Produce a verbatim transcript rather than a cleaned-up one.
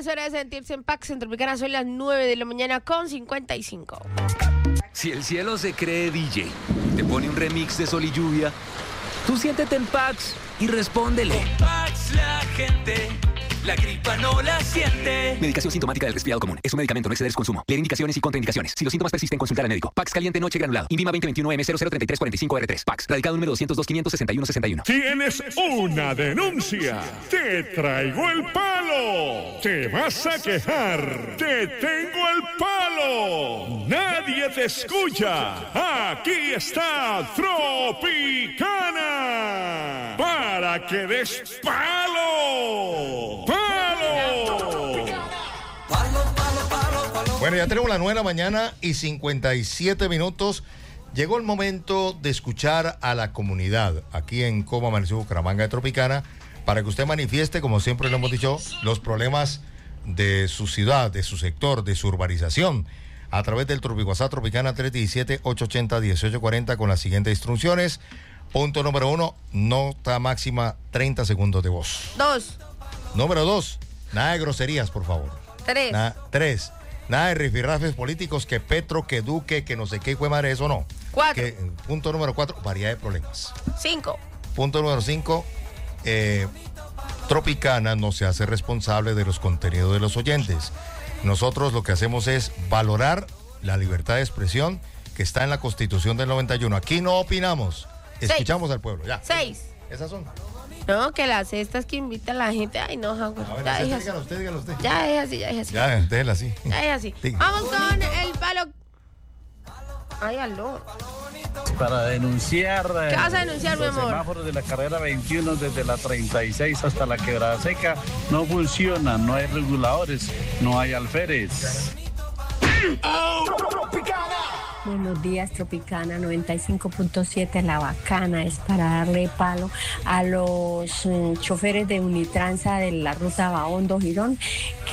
es hora de sentirse en Pax. En Tropicana son las nueve de la mañana con cincuenta y cinco. Si el cielo se cree D J, te pone un remix de Sol y Lluvia, tú siéntete en Pax y respóndele. Con Pax la gente, la gripa no la siente. Medicación sintomática del resfriado común. Es un medicamento, no exceder su consumo. Leer indicaciones y contraindicaciones. Si los síntomas persisten, consultar al médico. Pax caliente noche granulado. Invima veinte veintiuno M cero cero treinta y tres cuarenta y cinco R tres. Pax. Radicado número doscientos dos quinientos sesenta y uno sesenta y uno. Tienes una denuncia. Te traigo el palo. Te vas a quejar. Te tengo el palo. Nadie te escucha. Aquí está Tropicana. Para que des palo. ¡Palo! Bueno, ya tenemos las nueve de la mañana y cincuenta y siete minutos. Llegó el momento de escuchar a la comunidad aquí en Cómo Amaneció Bucaramanga de Tropicana para que usted manifieste, como siempre lo hemos dicho, los problemas de su ciudad, de su sector, de su urbanización a través del TropiWhatsApp Tropicana tres uno siete, ocho ocho cero, uno ocho cuatro cero con las siguientes instrucciones. Punto número uno, nota máxima treinta segundos de voz. Dos. Número dos, nada de groserías, por favor. Tres. Na, tres. Nada de rifirrafes políticos, que Petro, que Duque, que no sé qué, fue madre, eso no. Cuatro. Que, punto número cuatro, variedad de problemas. Cinco. Punto número cinco, eh, Tropicana no se hace responsable de los contenidos de los oyentes. Nosotros lo que hacemos es valorar la libertad de expresión que está en la Constitución del noventa y uno. Aquí no opinamos, escuchamos al pueblo. Ya. Seis. Esas son. No, que las cestas que invita a la gente. Ay, no, Jaguar. A ver, Ya ese, es así. dígalo usted, dígalo usted. Ya es así, ya es así. Ya, déjela así. Ya es así. Sí. Vamos con el palo. Ay, aló. Para denunciar. ¿Qué vas a denunciar, mi los amor? semáforos de la carrera veintiuno desde la treinta y seis hasta la Quebrada Seca no funcionan, no hay reguladores, no hay alférez. Buenos días, Tropicana noventa y cinco punto siete, La Bacana. Es para darle palo a los um, choferes de Unitransa de la ruta Bahondo-Girón,